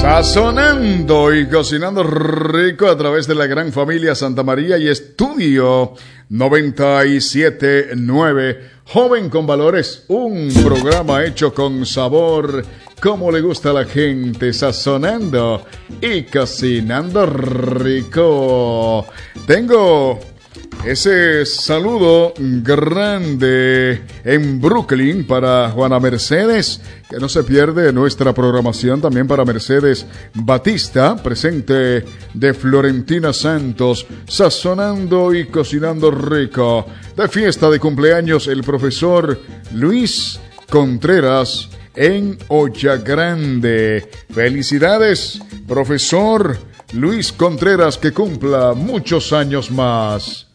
Sazonando y cocinando rico a través de la gran familia Santa María y Estudio 97.9. Joven con Valores, un programa hecho con sabor, como le gusta a la gente, sazonando y cocinando rico. Tengo ese saludo grande en Brooklyn para Juana Mercedes, que no se pierde nuestra programación. También para Mercedes Batista, presente de Florentina Santos, sazonando y cocinando rico. De fiesta de cumpleaños el profesor Luis Contreras en Olla Grande. Felicidades, profesor Luis Contreras, que cumpla muchos años más.